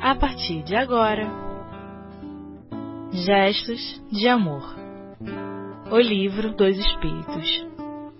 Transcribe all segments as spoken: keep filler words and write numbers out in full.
a partir de agora. Gestos de Amor. O Livro dos Espíritos.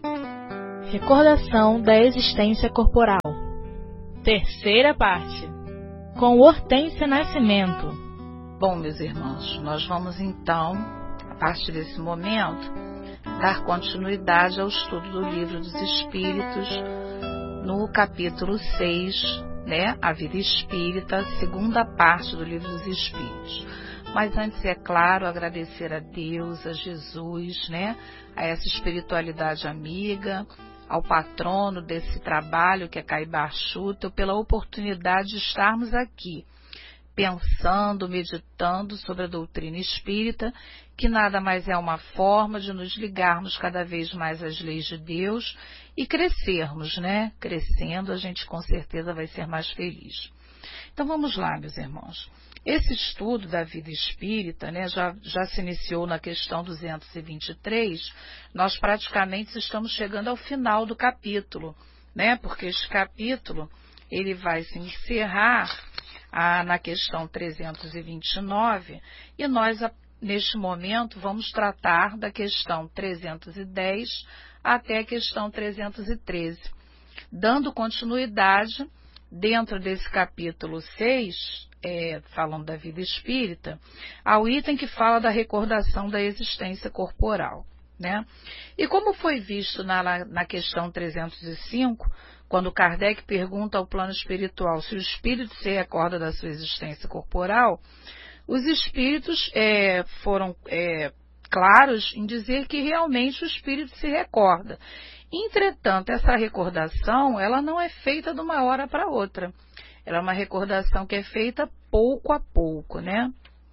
Recordação da existência corporal. Terceira parte. Com Hortência Nascimento. Bom, meus irmãos, nós vamos então, a partir desse momento, dar continuidade ao estudo do Livro dos Espíritos, no capítulo seis, né, a vida espírita, segunda parte do Livro dos Espíritos. Mas antes, é claro, agradecer a Deus, a Jesus, né, a essa espiritualidade amiga, ao patrono desse trabalho que é Caibar Schutel, pela oportunidade de estarmos aqui, pensando, meditando sobre a doutrina espírita, que nada mais é uma forma de nos ligarmos cada vez mais às leis de Deus e crescermos, né? Crescendo, a gente com certeza vai ser mais feliz. Então vamos lá, meus irmãos. Esse estudo da vida espírita, né, já, já se iniciou na questão duzentos e vinte e três, nós praticamente estamos chegando ao final do capítulo, né? Porque este capítulo ele vai se encerrar Ah, na questão trezentos e vinte e nove, e nós, neste momento, vamos tratar da questão trezentos e dez até a questão trezentos e treze, dando continuidade, dentro desse capítulo seis, é, falando da vida espírita, ao item que fala da recordação da existência corporal, né? E como foi visto na, na questão trezentos e cinco, quando Kardec pergunta ao plano espiritual se o espírito se recorda da sua existência corporal, os espíritos é, foram é, claros em dizer que realmente o espírito se recorda. Entretanto, essa recordação, ela não é feita de uma hora para outra. Ela é uma recordação que é feita pouco a pouco, né?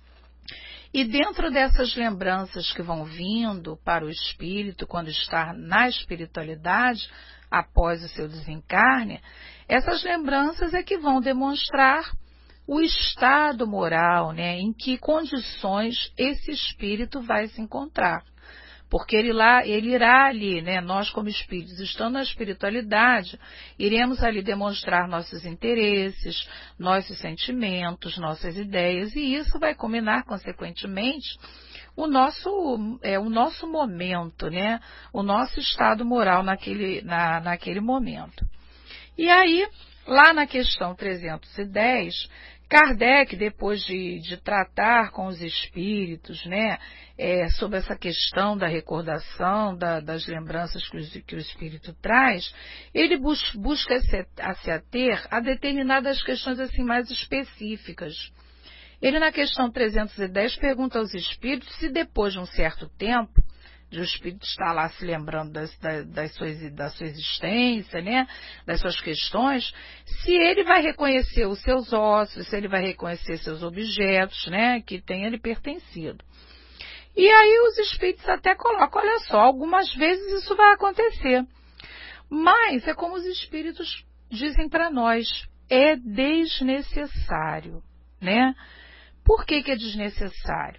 E dentro dessas lembranças que vão vindo para o espírito, quando está na espiritualidade, após o seu desencarne, essas lembranças é que vão demonstrar o estado moral, né, em que condições esse espírito vai se encontrar. Porque ele, lá, ele irá ali, né, nós como espíritos, estando na espiritualidade, iremos ali demonstrar nossos interesses, nossos sentimentos, nossas ideias, e isso vai culminar, consequentemente, o nosso, é, o nosso momento, né, o nosso estado moral naquele, na, naquele momento. E aí, lá na questão trezentos e dez, Kardec, depois de, de tratar com os espíritos, né, é, sobre essa questão da recordação, da, das lembranças que, os, que o espírito traz, ele bus, busca se, a se ater a determinadas questões assim mais específicas. Ele, na questão trezentos e dez, pergunta aos espíritos se depois de um certo tempo, de o espírito estar lá se lembrando das, das, das suas, da sua existência, né, das suas questões, se ele vai reconhecer os seus ossos, se ele vai reconhecer seus objetos, né, que tenha lhe pertencido. E aí os espíritos até colocam, olha só, algumas vezes isso vai acontecer. Mas é como os espíritos dizem para nós, é desnecessário, né? Por que que é desnecessário?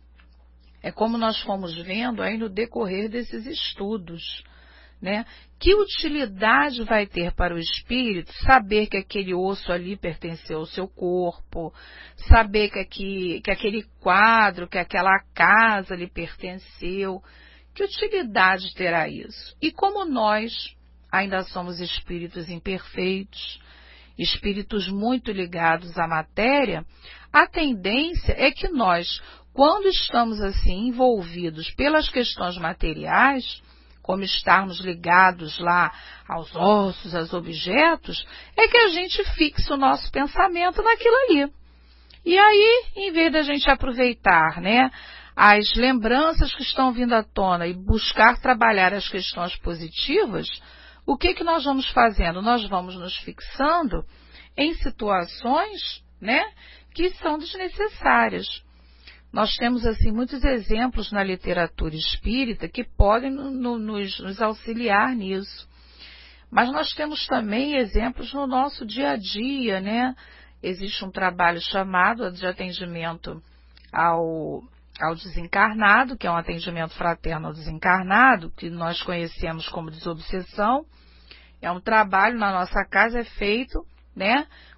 É como nós fomos vendo aí no decorrer desses estudos, né? Que utilidade vai ter para o espírito saber que aquele osso ali pertenceu ao seu corpo, saber que, aqui, que aquele quadro, que aquela casa lhe pertenceu? Que utilidade terá isso? E como nós ainda somos espíritos imperfeitos, espíritos muito ligados à matéria, a tendência é que nós, quando estamos assim envolvidos pelas questões materiais, como estarmos ligados lá aos ossos, aos objetos, é que a gente fixa o nosso pensamento naquilo ali. E aí, em vez da gente aproveitar, né, as lembranças que estão vindo à tona e buscar trabalhar as questões positivas, o que que nós vamos fazendo? Nós vamos nos fixando em situações, né, que são desnecessárias. Nós temos assim muitos exemplos na literatura espírita que podem no, no, nos, nos auxiliar nisso. Mas nós temos também exemplos no nosso dia a dia, né? Existe um trabalho chamado de atendimento ao, ao desencarnado, que é um atendimento fraterno ao desencarnado, que nós conhecemos como desobsessão. É um trabalho na nossa casa, é feito, né,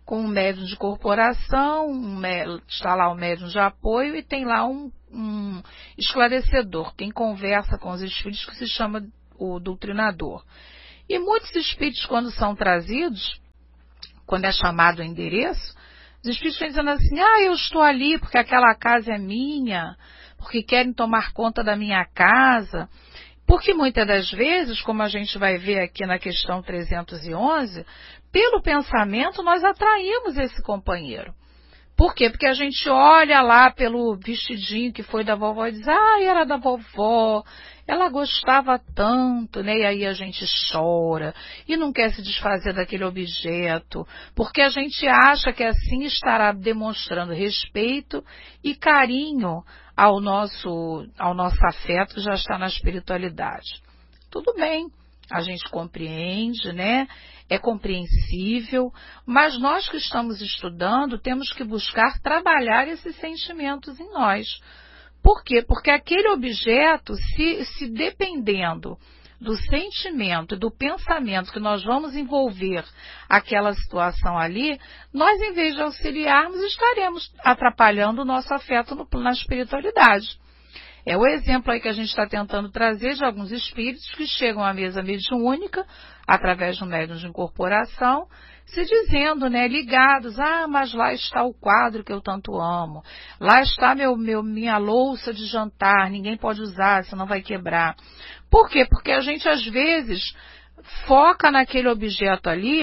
com um médium de corporação, um, está lá o médium de apoio e tem lá um, um esclarecedor, quem conversa com os espíritos, que se chama o doutrinador. E muitos espíritos, quando são trazidos, quando é chamado o endereço, os espíritos vêm dizendo assim, ah, eu estou ali porque aquela casa é minha, porque querem tomar conta da minha casa. Porque muitas das vezes, como a gente vai ver aqui na questão trezentos e onze, pelo pensamento nós atraímos esse companheiro. Por quê? Porque a gente olha lá pelo vestidinho que foi da vovó e diz, ah, era da vovó, ela gostava tanto, né? E aí a gente chora e não quer se desfazer daquele objeto, porque a gente acha que assim estará demonstrando respeito e carinho ao nosso, ao nosso afeto que já está na espiritualidade. Tudo bem, a gente compreende, né? É compreensível, mas nós que estamos estudando temos que buscar trabalhar esses sentimentos em nós. Por quê? Porque aquele objeto, se, se dependendo do sentimento e do pensamento que nós vamos envolver aquela situação ali, nós, em vez de auxiliarmos, estaremos atrapalhando o nosso afeto no, na espiritualidade. É o exemplo aí que a gente está tentando trazer de alguns espíritos que chegam à mesa mediúnica, através do médium de incorporação, se dizendo, né, ligados, ah, mas lá está o quadro que eu tanto amo, lá está meu, meu, minha louça de jantar, ninguém pode usar, senão vai quebrar. Por quê? Porque a gente, às vezes, foca naquele objeto ali,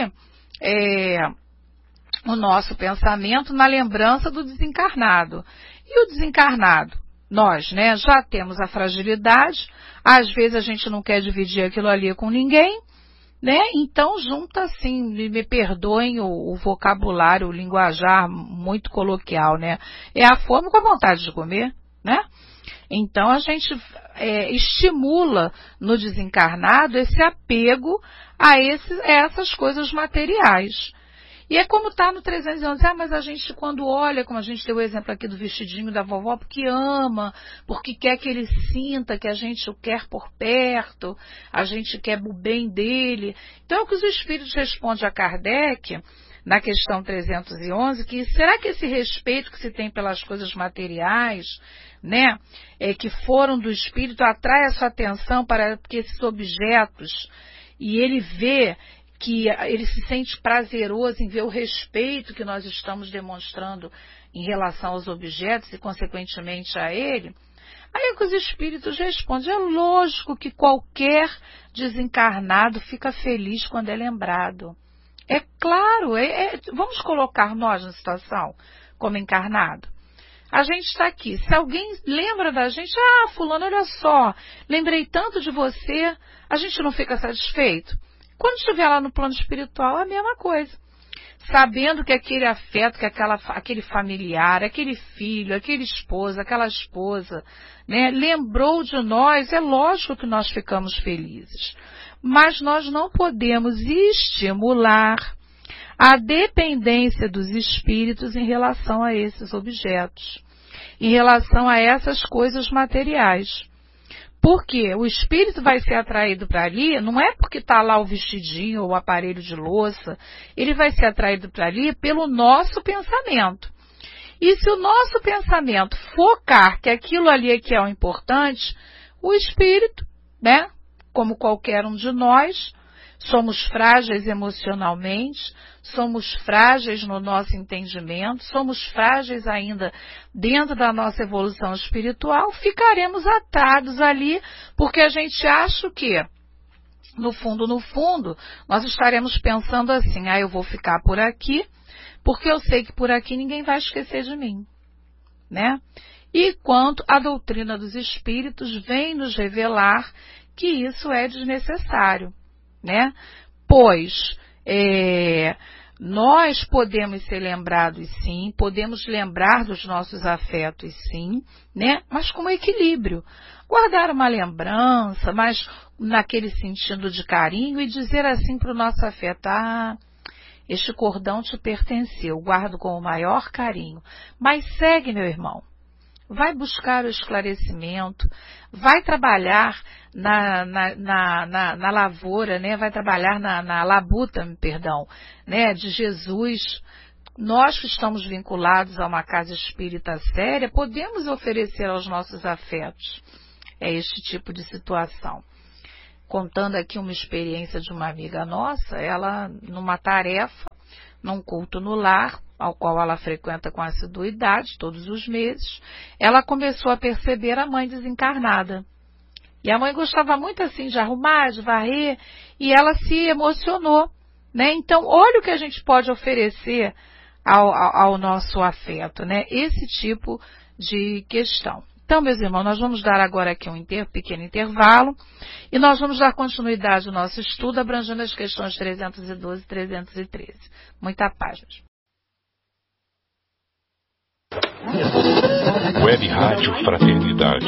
é, o nosso pensamento na lembrança do desencarnado. E o desencarnado? Nós, né, já temos a fragilidade, às vezes a gente não quer dividir aquilo ali com ninguém, né? Então junta assim, me perdoem o, o vocabulário, o linguajar muito coloquial, né? É a fome com a vontade de comer, né? Então a gente é, estimula no desencarnado esse apego a, esses, a essas coisas materiais. E é como está no trezentos e onze, ah, mas a gente quando olha, como a gente deu o exemplo aqui do vestidinho da vovó, porque ama, porque quer que ele sinta que a gente o quer por perto, a gente quer o bem dele. Então é o que os espíritos respondem a Kardec, na questão trezentos e onze, que será que esse respeito que se tem pelas coisas materiais, né, é, que foram do espírito, atrai a sua atenção para que esses objetos, e ele vê que ele se sente prazeroso em ver o respeito que nós estamos demonstrando em relação aos objetos e, consequentemente, a ele, aí é que os espíritos respondem, é lógico que qualquer desencarnado fica feliz quando é lembrado. É claro, é, é, vamos colocar nós na situação como encarnado. A gente está aqui, se alguém lembra da gente, ah, fulano, olha só, lembrei tanto de você, a gente não fica satisfeito? Quando estiver lá no plano espiritual, é a mesma coisa. Sabendo que aquele afeto, que aquela, aquele familiar, aquele filho, aquele esposo, aquela esposa, né, lembrou de nós, é lógico que nós ficamos felizes. Mas nós não podemos estimular a dependência dos espíritos em relação a esses objetos, em relação a essas coisas materiais. Porque o espírito vai ser atraído para ali, não é porque está lá o vestidinho ou o aparelho de louça, ele vai ser atraído para ali pelo nosso pensamento. E se o nosso pensamento focar que aquilo ali é que é o importante, o espírito, né, como qualquer um de nós, somos frágeis emocionalmente, somos frágeis no nosso entendimento, somos frágeis ainda dentro da nossa evolução espiritual, ficaremos atados ali, porque a gente acha que, no fundo, no fundo, nós estaremos pensando assim, ah, eu vou ficar por aqui, porque eu sei que por aqui ninguém vai esquecer de mim, né? E quanto a doutrina dos espíritos vem nos revelar que isso é desnecessário, né? Pois é, nós podemos ser lembrados sim, podemos lembrar dos nossos afetos sim, né? Mas com equilíbrio. Guardar uma lembrança, mas naquele sentido de carinho e dizer assim para o nosso afeto, ah, este cordão te pertenceu, guardo com o maior carinho. Mas segue, meu irmão. Vai buscar o esclarecimento, vai trabalhar na, na, na, na, na lavoura, né? Vai trabalhar na, na labuta, perdão, né? De Jesus, Nós que estamos vinculados a uma casa espírita séria, podemos oferecer aos nossos afetos é este tipo de situação. Contando aqui uma experiência de uma amiga nossa, ela, numa tarefa, num culto no lar, ao qual ela frequenta com assiduidade, todos os meses, ela começou a perceber a mãe desencarnada. E a mãe gostava muito assim de arrumar, de varrer, e ela se emocionou, né? Então, olha o que a gente pode oferecer ao, ao, ao nosso afeto, né? Esse tipo de questão. Então, meus irmãos, nós vamos dar agora aqui um inter, pequeno intervalo e nós vamos dar continuidade ao nosso estudo, abrangendo as questões trezentos e doze e trezentos e treze. Muita paz. Web Rádio Fraternidade.